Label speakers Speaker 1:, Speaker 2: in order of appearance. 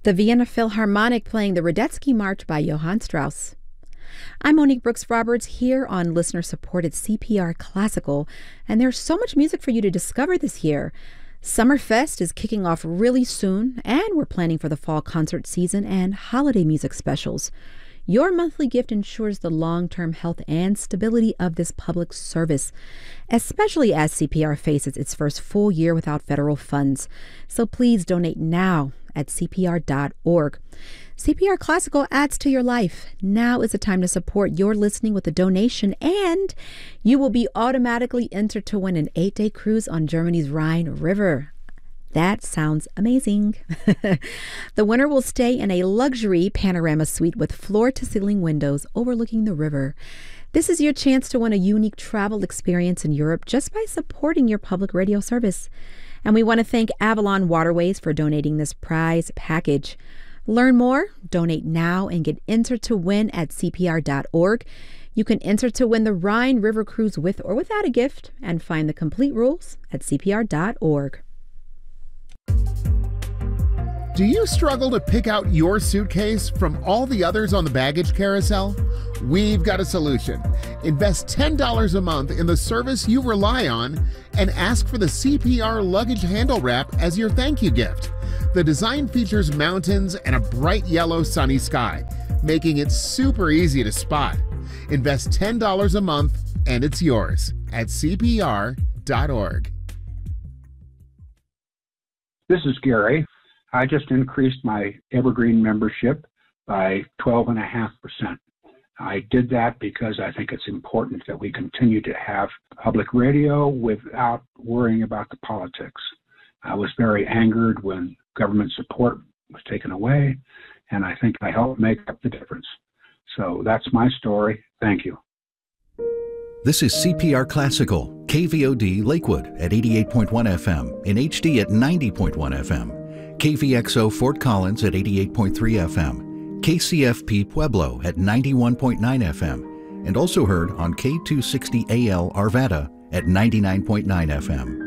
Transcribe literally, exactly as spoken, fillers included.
Speaker 1: The Vienna Philharmonic playing the Radetzky March by Johann Strauss. I'm Monique Brooks Roberts here on listener-supported C P R Classical, and there's so much music for you to discover this year. Summerfest is kicking off really soon, and we're planning for the fall concert season and holiday music specials. Your monthly gift ensures the long-term health and stability of this public service, especially as C P R faces its first full year without federal funds. So please donate now at C P R dot org. C P R Classical adds to your life. Now is the time to support your listening with a donation, and you will be automatically entered to win an eight-day cruise on Germany's Rhine River. That sounds amazing. The winner will stay in a luxury panorama suite with floor-to-ceiling windows overlooking the river. This is your chance to win a unique travel experience in Europe just by supporting your public radio service. And we want to thank Avalon Waterways for donating this prize package. Learn more, donate now, and get entered to win at C P R dot org. You can enter to win the Rhine River Cruise with or without a gift, and find the complete rules at C P R dot org.
Speaker 2: Do you struggle to pick out your suitcase from all the others on the baggage carousel? We've got a solution. Invest ten dollars a month in the service you rely on and ask for the C P R luggage handle wrap as your thank you gift. The design features mountains and a bright yellow sunny sky, making it super easy to spot. Invest ten dollars a month and it's yours at C P R dot org.
Speaker 3: This is Gary. I just increased my Evergreen membership by twelve point five percent. I did that because I think it's important that we continue to have public radio without worrying about the politics. I was very angered when government support was taken away, and I think I helped make up the difference. So that's my story. Thank you.
Speaker 4: This is C P R Classical, K V O D Lakewood at eighty-eight point one F M, in H D at ninety point one F M, K V X O Fort Collins at eighty-eight point three F M, K C F P Pueblo at ninety-one point nine F M, and also heard on K two sixty A L Arvada at ninety-nine point nine F M.